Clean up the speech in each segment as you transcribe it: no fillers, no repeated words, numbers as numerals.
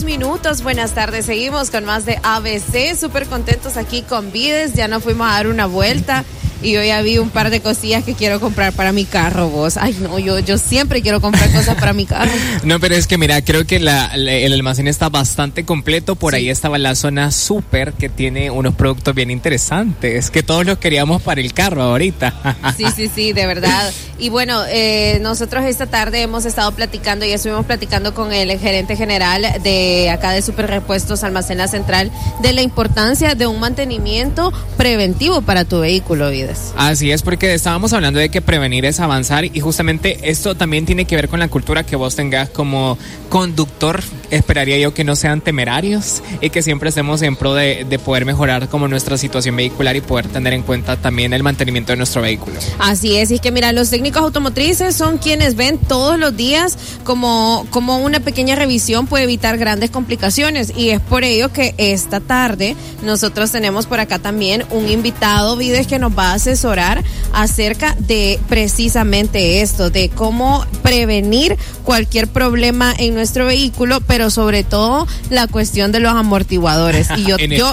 minutos. Buenas tardes, seguimos con más de ABC, súper contentos aquí con Vides, ya nos fuimos a dar una vuelta y yo ya vi un par de cosillas que quiero comprar para mi carro, vos. Ay, no, yo siempre quiero comprar cosas para mi carro. No, pero es que mira, creo que el almacén está bastante completo. Por ahí estaba la zona súper, que tiene unos productos bien interesantes, que todos los queríamos para el carro ahorita. Sí, de verdad. Y bueno, nosotros esta tarde hemos estado platicando y estuvimos platicando con el gerente general de acá de Super Repuestos Almacén La Central de la importancia de un mantenimiento preventivo para tu vehículo, Vides. Así es, porque estábamos hablando de que prevenir es avanzar, y justamente esto también tiene que ver con la cultura que vos tengas como conductor. Esperaría yo que no sean temerarios y que siempre estemos en pro de poder mejorar como nuestra situación vehicular y poder tener en cuenta también el mantenimiento de nuestro vehículo. Así es, y que mira, los técnicos automotrices son quienes ven todos los días como una pequeña revisión puede evitar grandes complicaciones, y es por ello que esta tarde nosotros tenemos por acá también un invitado, Vides, que nos va a asesorar acerca de precisamente esto, de cómo prevenir cualquier problema en nuestro vehículo, pero sobre todo la cuestión de los amortiguadores. Y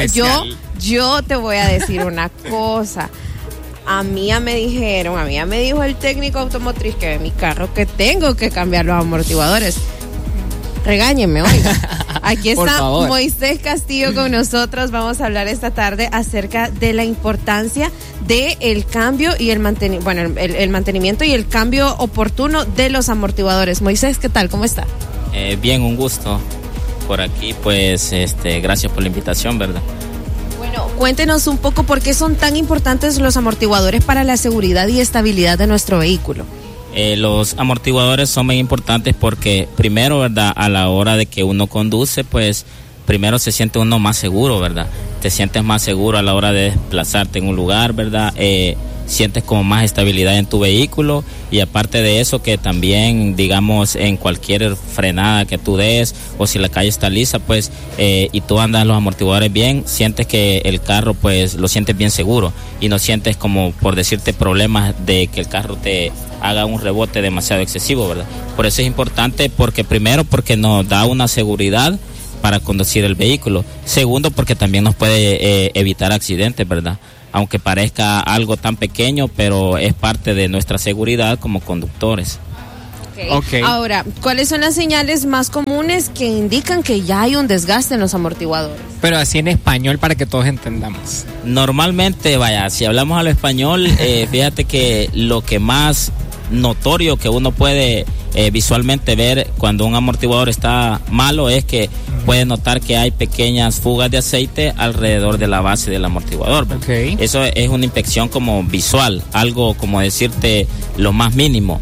yo te voy a decir una cosa. A mí ya me dijo el técnico automotriz que de mi carro que tengo que cambiar los amortiguadores. Regáñenme, oiga. Aquí está Moisés Castillo con nosotros. Vamos a hablar esta tarde acerca de la importancia del cambio y el mantenimiento y el cambio oportuno de los amortiguadores. Moisés, ¿qué tal? ¿Cómo está? Bien, un gusto por aquí, pues, gracias por la invitación, ¿verdad? Bueno, cuéntenos un poco por qué son tan importantes los amortiguadores para la seguridad y estabilidad de nuestro vehículo. Los amortiguadores son muy importantes porque primero, ¿verdad? A la hora de que uno conduce, pues primero se siente uno más seguro, ¿verdad? Te sientes más seguro a la hora de desplazarte en un lugar, ¿verdad? Sientes como más estabilidad en tu vehículo, y aparte de eso que también, digamos, en cualquier frenada que tú des o si la calle está lisa, pues y tú andas los amortiguadores bien, sientes que el carro pues lo sientes bien seguro y no sientes, como por decirte, problemas de que el carro te haga un rebote demasiado excesivo, ¿verdad? Por eso es importante, porque primero porque nos da una seguridad para conducir el vehículo, segundo porque también nos puede evitar accidentes, ¿verdad? Aunque parezca algo tan pequeño, pero es parte de nuestra seguridad como conductores. Okay. Ahora, ¿cuáles son las señales más comunes que indican que ya hay un desgaste en los amortiguadores? Pero así en español para que todos entendamos. Normalmente, si hablamos al español, fíjate que lo que más notorio que uno puede visualmente ver cuando un amortiguador está malo es que puede notar que hay pequeñas fugas de aceite alrededor de la base del amortiguador. Okay. Eso es una inspección como visual, algo como decirte lo más mínimo.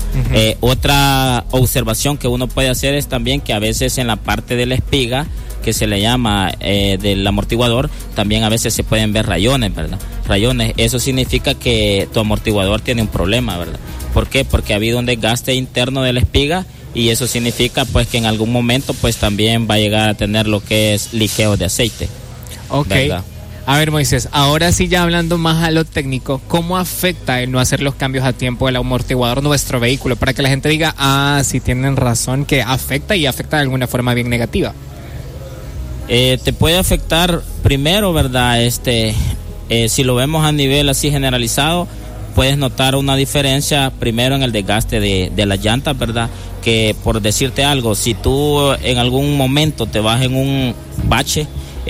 Otra observación que uno puede hacer es también que a veces en la parte de la espiga, que se le llama del amortiguador, también a veces se pueden ver rayones, ¿verdad? Rayones, eso significa que tu amortiguador tiene un problema, ¿verdad? ¿Por qué? Porque ha habido un desgaste interno de la espiga, y eso significa pues que en algún momento pues también va a llegar a tener lo que es liqueo de aceite. Ok. ¿Verdad? A ver, Moisés, ahora sí, ya hablando más a lo técnico, ¿cómo afecta el no hacer los cambios a tiempo del amortiguador nuestro vehículo? Para que la gente diga, sí tienen razón, que afecta, y afecta de alguna forma bien negativa. Te puede afectar primero, ¿verdad? Si lo vemos a nivel así generalizado, puedes notar una diferencia primero en el desgaste de las llantas, ¿verdad? Que, por decirte algo, si tú en algún momento te vas en un bache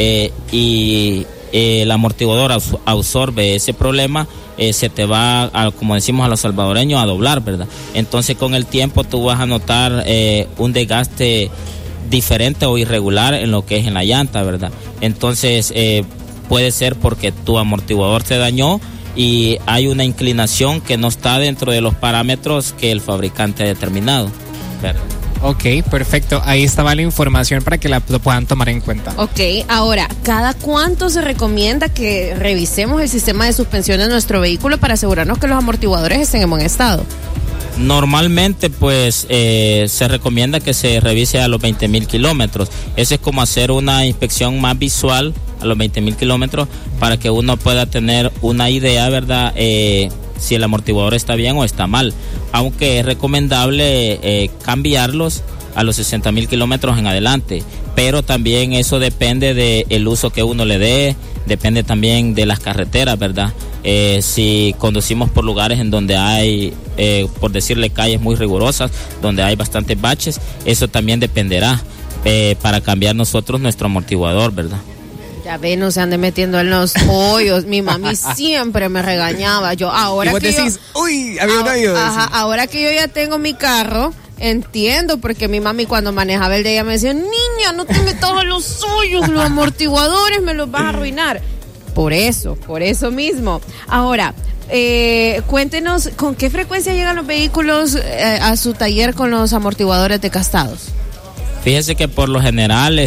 y el amortiguador absorbe ese problema, se te va, como decimos a los salvadoreños, a doblar, ¿verdad? Entonces con el tiempo tú vas a notar un desgaste diferente o irregular en lo que es en la llanta, ¿verdad? Entonces puede ser porque tu amortiguador se dañó y hay una inclinación que no está dentro de los parámetros que el fabricante ha determinado, ¿verdad? Ok, perfecto. Ahí estaba la información para que lo puedan tomar en cuenta. Ok, ahora, ¿cada cuánto se recomienda que revisemos el sistema de suspensión de nuestro vehículo para asegurarnos que los amortiguadores estén en buen estado? Normalmente pues se recomienda que se revise a los 20,000 kilómetros. Eso es como hacer una inspección más visual a los 20,000 kilómetros para que uno pueda tener una idea, ¿verdad? Si el amortiguador está bien o está mal. Aunque es recomendable cambiarlos a los 60,000 kilómetros en adelante, pero también eso depende del uso que uno le dé, depende también de las carreteras, ¿verdad? Si conducimos por lugares en donde hay, por decirle, calles muy rigurosas, donde hay bastantes baches, eso también dependerá para cambiar nosotros nuestro amortiguador, ¿verdad? Ya ven, no se ande metiendo en los hoyos. Mi mami siempre me regañaba. Yo, ahora y vos que decís, uy, había un hoyo. Ajá, ahora que yo ya tengo mi carro, entiendo, porque mi mami cuando manejaba el de ella me decía, niña, no te metas a los hoyos, los amortiguadores me los vas a arruinar. Por eso mismo. Ahora, cuéntenos, ¿con qué frecuencia llegan los vehículos a su taller con los amortiguadores desgastados? Fíjese que por lo general,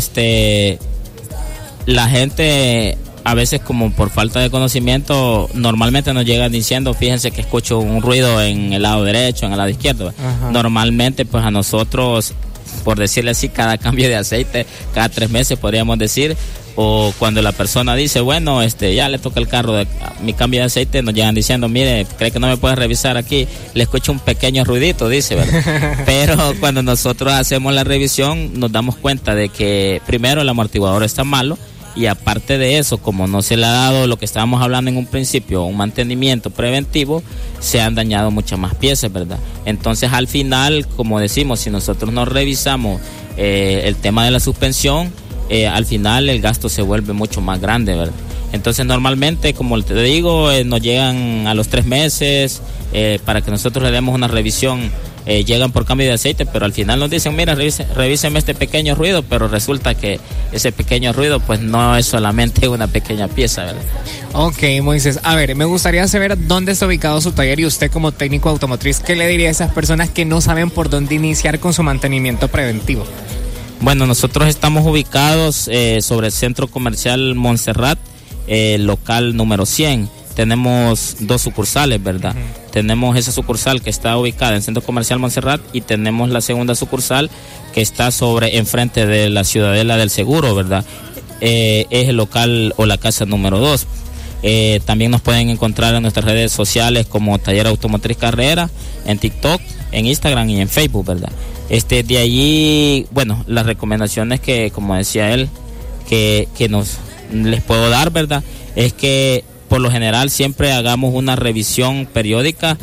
la gente a veces, como por falta de conocimiento, normalmente nos llegan diciendo, fíjense que escucho un ruido en el lado derecho, en el lado izquierdo. Ajá. Normalmente pues a nosotros, por decirle así, cada cambio de aceite, cada 3 meses podríamos decir, o cuando la persona dice, bueno, ya le toca el carro de mi cambio de aceite, nos llegan diciendo, mire, ¿cree que no me puede revisar aquí? Le escucho un pequeño ruidito, dice, ¿verdad? Pero cuando nosotros hacemos la revisión, nos damos cuenta de que primero el amortiguador está malo, y aparte de eso, como no se le ha dado lo que estábamos hablando en un principio, un mantenimiento preventivo, se han dañado muchas más piezas, ¿verdad? Entonces al final, como decimos, si nosotros no revisamos el tema de la suspensión, al final el gasto se vuelve mucho más grande, ¿verdad? Entonces normalmente, como te digo, nos llegan a los 3 meses para que nosotros le demos una revisión. Llegan por cambio de aceite, pero al final nos dicen, mira, revíseme este pequeño ruido, pero resulta que ese pequeño ruido pues no es solamente una pequeña pieza, ¿verdad? Ok, Moisés, a ver, me gustaría saber dónde está ubicado su taller, y usted como técnico automotriz, ¿qué le diría a esas personas que no saben por dónde iniciar con su mantenimiento preventivo? Bueno, nosotros estamos ubicados sobre el Centro Comercial Montserrat, local número 100. Tenemos 2 sucursales, ¿verdad? Uh-huh. Tenemos esa sucursal que está ubicada en el Centro Comercial Montserrat, y tenemos la segunda sucursal que está enfrente de la Ciudadela del Seguro, ¿verdad? Es el local o la casa número 2. También nos pueden encontrar en nuestras redes sociales como Taller Automotriz Carrera, en TikTok, en Instagram y en Facebook, ¿verdad? De allí, bueno, las recomendaciones que, como decía él, que les puedo dar, ¿verdad? Es que por lo general siempre hagamos una revisión periódica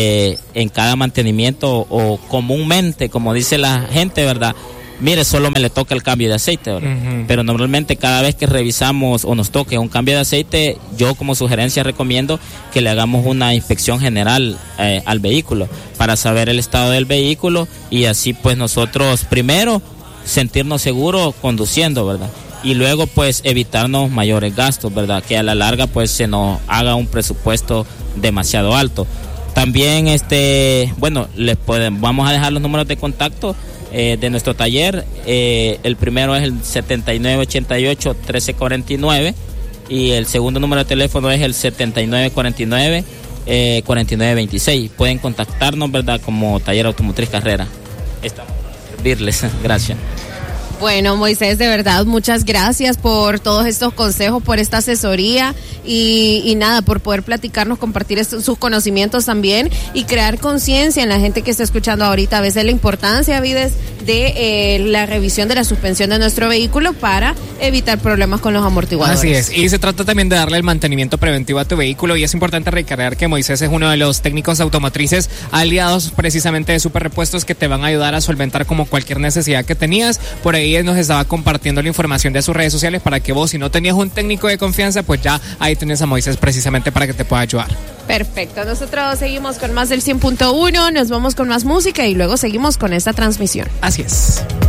en cada mantenimiento, o comúnmente, como dice la gente, ¿verdad? Mire, solo me le toca el cambio de aceite, ¿verdad? Uh-huh. Pero normalmente cada vez que revisamos o nos toque un cambio de aceite, yo como sugerencia recomiendo que le hagamos una inspección general al vehículo para saber el estado del vehículo, y así pues nosotros primero sentirnos seguros conduciendo, ¿verdad? Y luego pues evitarnos mayores gastos, ¿verdad? Que a la larga pues se nos haga un presupuesto demasiado alto. También bueno, vamos a dejar los números de contacto de nuestro taller. El primero es el 7988-1349 y el segundo número de teléfono es el 7949-4926. Pueden contactarnos, ¿verdad? Como Taller Automotriz Carrera. Estamos para servirles. Gracias. Bueno, Moisés, de verdad, muchas gracias por todos estos consejos, por esta asesoría y nada, por poder platicarnos, compartir sus conocimientos también y crear conciencia en la gente que está escuchando ahorita. A veces la importancia, Vides, de la revisión de la suspensión de nuestro vehículo para evitar problemas con los amortiguadores. Así es, y se trata también de darle el mantenimiento preventivo a tu vehículo, y es importante recalcar que Moisés es uno de los técnicos automotrices aliados precisamente de Super Repuestos, que te van a ayudar a solventar como cualquier necesidad que tenías. Por ahí él nos estaba compartiendo la información de sus redes sociales para que vos, si no tenías un técnico de confianza, pues ya ahí tenés a Moisés precisamente para que te pueda ayudar. Perfecto, nosotros seguimos con más del 100.1, nos vamos con más música y luego seguimos con esta transmisión. Así es.